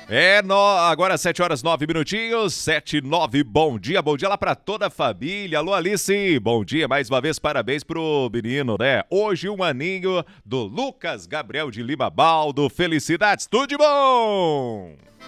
Agora 7 horas 9 minutinhos, 7:09. Bom dia lá pra toda a família. Alô, Alice, bom dia mais uma vez, parabéns pro menino, né? Hoje um aninho do Lucas Gabriel de Lima Baldo. Felicidades, tudo de bom!